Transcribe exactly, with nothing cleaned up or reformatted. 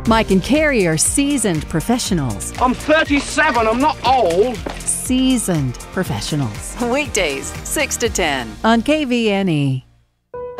Mike and Carrie are seasoned professionals. I'm thirty-seven, I'm not old. Seasoned professionals. Weekdays, six to ten. On K V N E.